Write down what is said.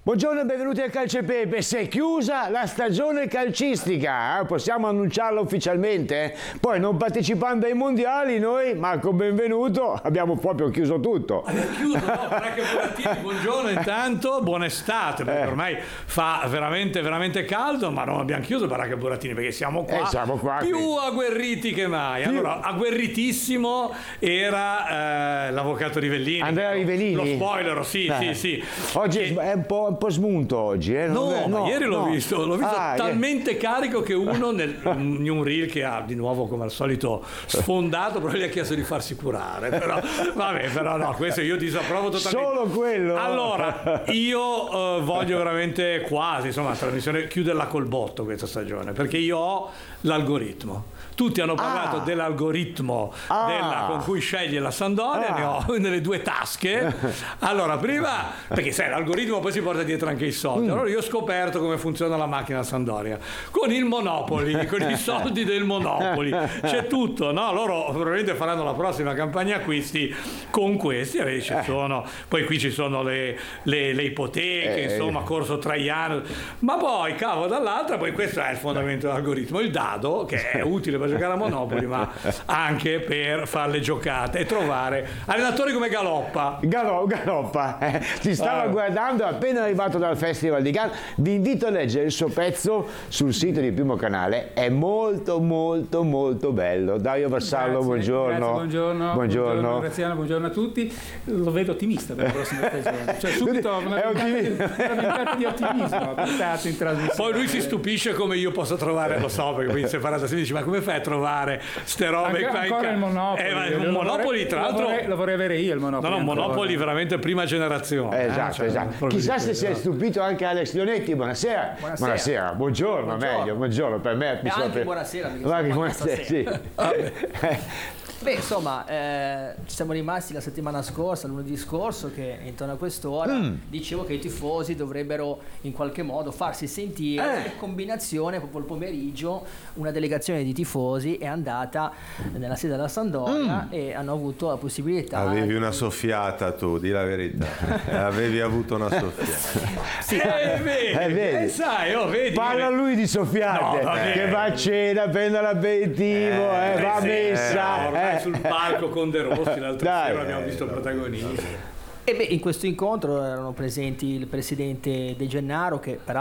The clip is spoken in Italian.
Buongiorno e benvenuti al Calcio e Pepe. Si è chiusa la stagione calcistica, possiamo annunciarlo ufficialmente? Poi non partecipando ai mondiali noi, Marco Benvenuto, abbiamo proprio chiuso tutto. Abbiamo chiuso, no? Baracca Burattini, buongiorno intanto, buona estate, perché ormai fa veramente caldo, ma non abbiamo chiuso Baracca Burattini perché siamo qua più agguerriti che mai. Allora, agguerritissimo era l'avvocato Rivellini. Andrea Rivellini? Lo spoiler, sì. Oggi è un po' smunto oggi, eh? No, ieri l'ho visto talmente carico che uno in un reel che ha di nuovo come al solito sfondato, però gli ha chiesto di farsi curare, però no, questo io disapprovo totalmente. Solo quello. Allora, io voglio veramente quasi, insomma, la trasmissione chiuderla col botto questa stagione, perché io ho l'algoritmo. Tutti hanno parlato dell'algoritmo con cui sceglie la Sampdoria, ne ho nelle due tasche. Allora, prima, perché sai, l'algoritmo poi si porta dietro anche i soldi. Allora io ho scoperto come funziona la macchina Sampdoria. Con il Monopoli, con i soldi del Monopoli. C'è tutto, no? Loro probabilmente faranno la prossima campagna acquisti con questi. Poi qui ci sono le ipoteche, insomma, corso Traiano. Ma poi, cavo, dall'altra, poi questo è il fondamento dell'algoritmo. Il dado, che è utile per giocare a Monopoli, ma anche per fare le giocate e trovare allenatori come Galoppa. Galoppa, ti stava guardando, appena arrivato dal Festival di Cannes. Vi invito a leggere il suo pezzo sul sito di Primo Canale, è molto bello. Dario Vassallo, buongiorno. Buongiorno Graziano, buongiorno a tutti. Lo vedo ottimista per la prossima stagione, cioè subito una ventata di ottimismo portato in trasmissione. Poi lui si stupisce come io posso trovare, lo so, perché poi separata si dice: ma come fai a trovare ste robe qua? Ancora il Monopoli, il Monopoli, tra l'altro lo vorrei avere io il Monopoli. No, Monopoli veramente prima generazione. Esatto. Chissà se si è stupito anche Alex Leonetti. Buonasera. Buongiorno. Meglio, buongiorno. Per me è anche buonasera, sì. Beh, insomma, ci siamo rimasti la settimana scorsa, lunedì scorso, che intorno a quest'ora dicevo che i tifosi dovrebbero in qualche modo farsi sentire. In combinazione, proprio il pomeriggio, una delegazione di tifosi è andata nella sede della Sampdoria e hanno avuto la possibilità. Avevi una soffiata tu, di la verità. Avevi avuto una soffiata. Vedi. Vedi. Parla lui di soffiate, che va a cena, prende l'aperitivo, va a messa. Sul palco con De Rossi l'altra sera abbiamo visto il protagonista. E in questo incontro erano presenti il presidente De Gennaro, che peraltro